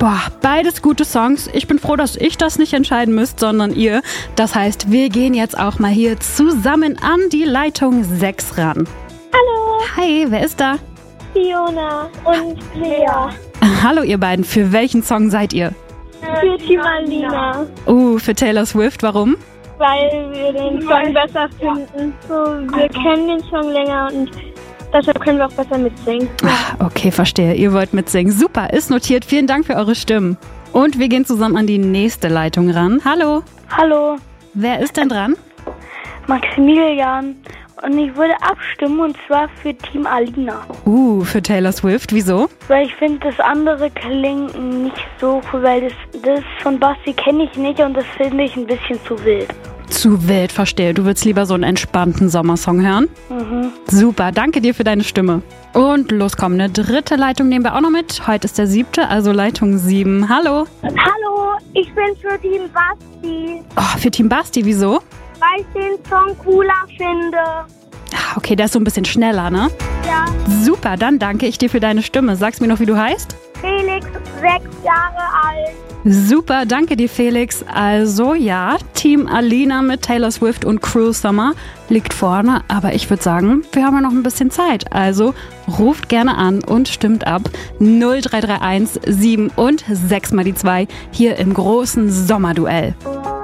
Boah, beides gute Songs. Ich bin froh, dass ich das nicht entscheiden müsst, sondern ihr. Das heißt, wir gehen jetzt auch mal hier zusammen an die Leitung 6 ran. Hallo, Hi, wer ist da? Fiona und Lea. Hallo ihr beiden, für welchen Song seid ihr? Für Team Alina, Für Taylor Swift, warum? weil wir den Song besser finden. So, wir kennen den Song länger und deshalb können wir auch besser mitsingen. Okay, verstehe. Ihr wollt mitsingen. Super, ist notiert. Vielen Dank für eure Stimmen. Und wir gehen zusammen an die nächste Leitung ran. Hallo. Hallo, Wer ist denn dran? Maximilian. Und ich würde abstimmen, und zwar für Team Alina. Für Taylor Swift. Wieso? Weil ich finde, das andere klingt nicht so cool, weil das von Basti kenne ich nicht und das finde ich ein bisschen zu wild. Zu wild, verstehe. Du willst lieber so einen entspannten Sommersong hören? Super, danke dir für deine Stimme. Und los, komm, eine dritte Leitung nehmen wir auch noch mit. Heute ist der 7., also Leitung 7. Hallo. Hallo, ich bin für Team Basti, Für Team Basti, wieso? weil ich den Song cooler finde. Okay, der ist so ein bisschen schneller, ne? Ja, Super, dann danke ich dir für deine Stimme. Sagst mir noch, wie du heißt? Felix, 6 Jahre alt. Super, danke dir, Felix. Also ja, Team Alina mit Taylor Swift und Cruel Summer liegt vorne, aber ich würde sagen, wir haben ja noch ein bisschen Zeit. Also ruft gerne an und stimmt ab. 0331 7 und 6 mal die 2 hier im großen Sommerduell.